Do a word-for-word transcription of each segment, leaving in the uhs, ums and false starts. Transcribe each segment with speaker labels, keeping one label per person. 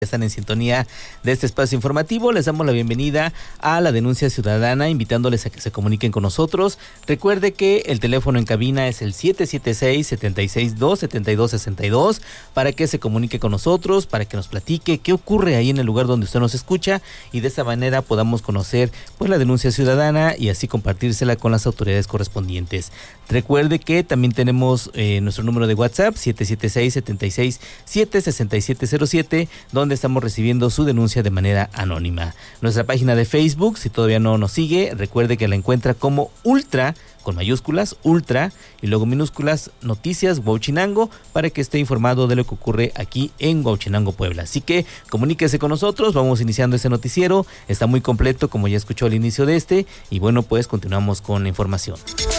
Speaker 1: Están en sintonía de este espacio informativo. Les damos la bienvenida a la denuncia ciudadana, invitándoles a que se comuniquen con nosotros. Recuerde que el teléfono en cabina es el siete siete seis, siete seis dos, siete dos seis dos para que se comunique con nosotros, para que nos platique qué ocurre ahí en el lugar donde usted nos escucha y de esta manera podamos conocer pues la denuncia ciudadana y así compartírsela con las autoridades correspondientes. Recuerde que también tenemos eh, nuestro número de WhatsApp siete siete seis, siete seis siete, seis siete cero siete, donde estamos recibiendo su denuncia de manera anónima. Nuestra página de Facebook, si todavía no nos sigue, recuerde que la encuentra como Ultra, con mayúsculas, Ultra, y luego minúsculas, Noticias Huauchinango, para que esté informado de lo que ocurre aquí en Huauchinango, Puebla. Así que comuníquese con nosotros, vamos iniciando este noticiero, está muy completo como ya escuchó al inicio de este, y bueno, pues continuamos con la información.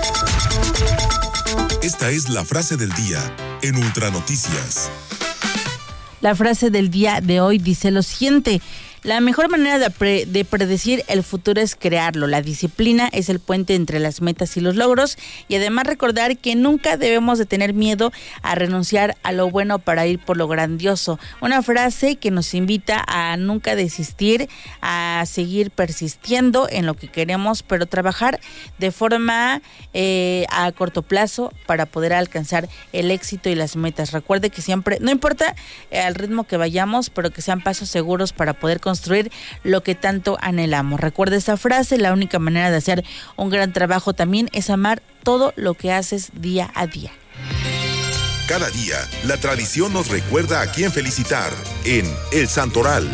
Speaker 2: Esta es la frase del día en Ultra Noticias.
Speaker 3: La frase del día de hoy dice lo siguiente: la mejor manera de, pre- de predecir el futuro es crearlo. La disciplina es el puente entre las metas y los logros, y además recordar que nunca debemos de tener miedo a renunciar a lo bueno para ir por lo grandioso. Una frase que nos invita a nunca desistir, a seguir persistiendo en lo que queremos, pero trabajar de forma eh, a corto plazo para poder alcanzar el éxito y las metas. Recuerde que siempre, no importa eh, al ritmo que vayamos, pero que sean pasos seguros para poder construir lo que tanto anhelamos. Recuerda esta frase: la única manera de hacer un gran trabajo también es amar todo lo que haces día a día.
Speaker 2: Cada día, la tradición nos recuerda a quién felicitar en El Santoral.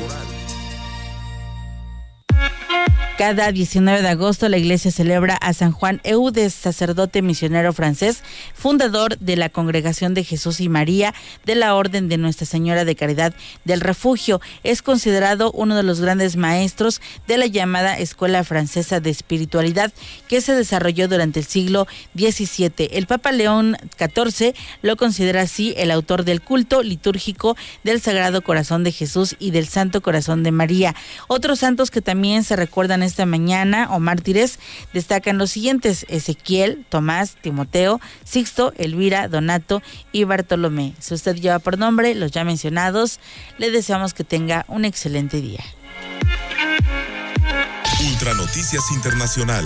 Speaker 3: Cada diecinueve de agosto la iglesia celebra a San Juan Eudes, sacerdote misionero francés, fundador de la Congregación de Jesús y María de la Orden de Nuestra Señora de Caridad del Refugio. Es considerado uno de los grandes maestros de la llamada Escuela Francesa de Espiritualidad, que se desarrolló durante el siglo diecisiete. El Papa León catorce lo considera así el autor del culto litúrgico del Sagrado Corazón de Jesús y del Santo Corazón de María. Otros santos que también se recuerdan esta mañana o mártires destacan los siguientes: Ezequiel, Tomás, Timoteo, Sixto, Elvira, Donato y Bartolomé. Si usted lleva por nombre los ya mencionados, le deseamos que tenga un excelente día.
Speaker 2: Ultra Noticias Internacional.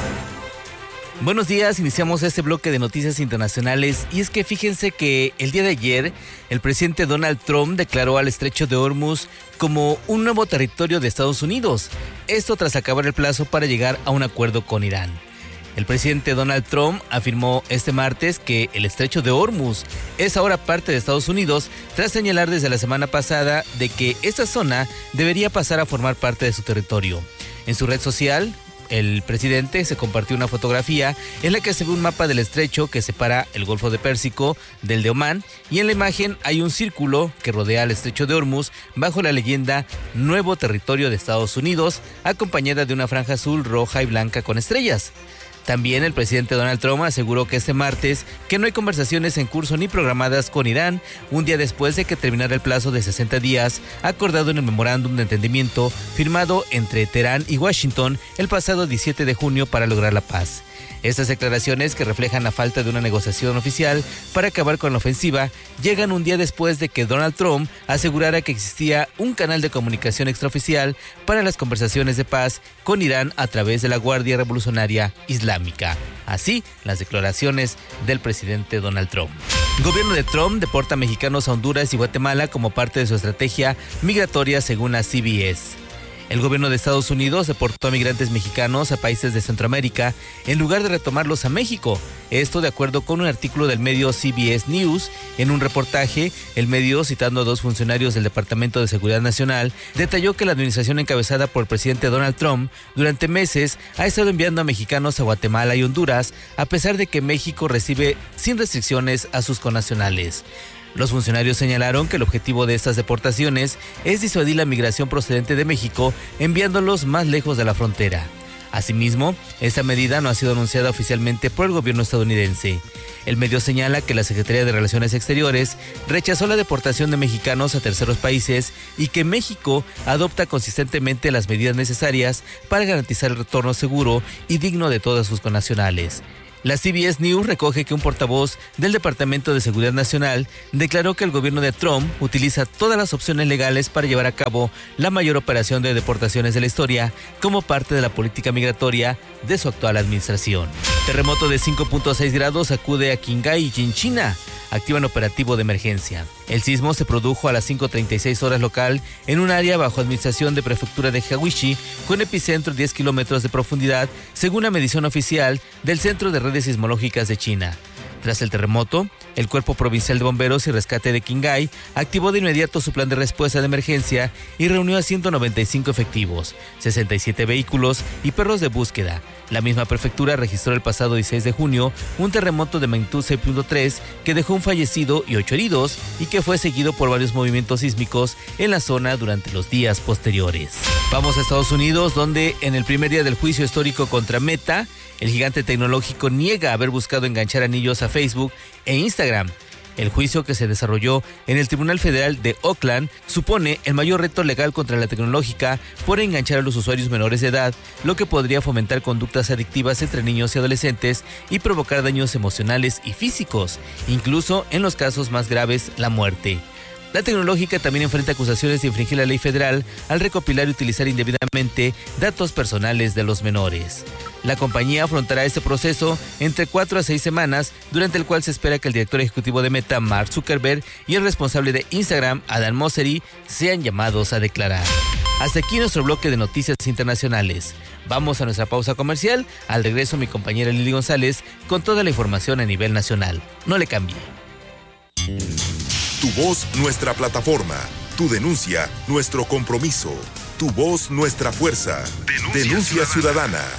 Speaker 1: Buenos días, iniciamos este bloque de noticias internacionales y es que fíjense que el día de ayer el presidente Donald Trump declaró al estrecho de Hormuz como un nuevo territorio de Estados Unidos, esto tras acabar el plazo para llegar a un acuerdo con Irán. El presidente Donald Trump afirmó este martes que el estrecho de Hormuz es ahora parte de Estados Unidos, tras señalar desde la semana pasada de que esta zona debería pasar a formar parte de su territorio. En su red social, el presidente se compartió una fotografía en la que se ve un mapa del estrecho que separa el Golfo de Pérsico del de Omán, y en la imagen hay un círculo que rodea el estrecho de Hormuz bajo la leyenda Nuevo Territorio de Estados Unidos, acompañada de una franja azul, roja y blanca con estrellas. También el presidente Donald Trump aseguró que este martes que no hay conversaciones en curso ni programadas con Irán, un día después de que terminara el plazo de sesenta días acordado en el memorándum de entendimiento firmado entre Teherán y Washington el pasado diecisiete de junio para lograr la paz. Estas declaraciones, que reflejan la falta de una negociación oficial para acabar con la ofensiva, llegan un día después de que Donald Trump asegurara que existía un canal de comunicación extraoficial para las conversaciones de paz con Irán a través de la Guardia Revolucionaria Islámica. Así, las declaraciones del presidente Donald Trump. El gobierno de Trump deporta mexicanos a Honduras y Guatemala como parte de su estrategia migratoria, según la C B S. El gobierno de Estados Unidos deportó a migrantes mexicanos a países de Centroamérica en lugar de retomarlos a México. Esto de acuerdo con un artículo del medio C B S News. En un reportaje, el medio, citando a dos funcionarios del Departamento de Seguridad Nacional, detalló que la administración encabezada por el presidente Donald Trump durante meses ha estado enviando a mexicanos a Guatemala y Honduras, a pesar de que México recibe sin restricciones a sus connacionales. Los funcionarios señalaron que el objetivo de estas deportaciones es disuadir la migración procedente de México, enviándolos más lejos de la frontera. Asimismo, esta medida no ha sido anunciada oficialmente por el gobierno estadounidense. El medio señala que la Secretaría de Relaciones Exteriores rechazó la deportación de mexicanos a terceros países y que México adopta consistentemente las medidas necesarias para garantizar el retorno seguro y digno de todos sus connacionales. La C B S News recoge que un portavoz del Departamento de Seguridad Nacional declaró que el gobierno de Trump utiliza todas las opciones legales para llevar a cabo la mayor operación de deportaciones de la historia como parte de la política migratoria de su actual administración. Terremoto de cinco punto seis grados sacude a Qinghai y en China. Activan operativo de emergencia. El sismo se produjo a las cinco treinta y seis horas local en un área bajo administración de prefectura de Hawishi con epicentro diez kilómetros de profundidad, según la medición oficial del Centro de Redes Sismológicas de China. Tras el terremoto, el Cuerpo Provincial de Bomberos y Rescate de Qinghai activó de inmediato su plan de respuesta de emergencia y reunió a ciento noventa y cinco efectivos, sesenta y siete vehículos y perros de búsqueda. La misma prefectura registró el pasado dieciséis de junio un terremoto de magnitud seis punto tres que dejó un fallecido y ocho heridos y que fue seguido por varios movimientos sísmicos en la zona durante los días posteriores. Vamos a Estados Unidos, donde en el primer día del juicio histórico contra Meta, el gigante tecnológico niega haber buscado enganchar anillos a Facebook e Instagram. El juicio, que se desarrolló en el Tribunal Federal de Oakland, supone el mayor reto legal contra la tecnológica por enganchar a los usuarios menores de edad, lo que podría fomentar conductas adictivas entre niños y adolescentes y provocar daños emocionales y físicos, incluso en los casos más graves, la muerte. La tecnológica también enfrenta acusaciones de infringir la ley federal al recopilar y utilizar indebidamente datos personales de los menores. La compañía afrontará este proceso entre cuatro a seis semanas, durante el cual se espera que el director ejecutivo de Meta, Mark Zuckerberg, y el responsable de Instagram, Adam Mosseri, sean llamados a declarar. Hasta aquí nuestro bloque de noticias internacionales. Vamos a nuestra pausa comercial. Al regreso, mi compañera Lili González con toda la información a nivel nacional. No le cambie.
Speaker 2: Tu voz, nuestra plataforma. Tu denuncia, nuestro compromiso. Tu voz, nuestra fuerza. Denuncia, Denuncia ciudadana. ciudadana.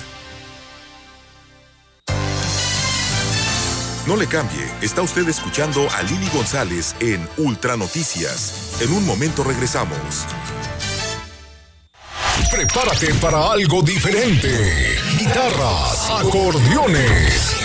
Speaker 2: No le cambie, está usted escuchando a Lili González en Ultra Noticias. En un momento regresamos.
Speaker 4: Prepárate para algo diferente. Guitarras, acordeones,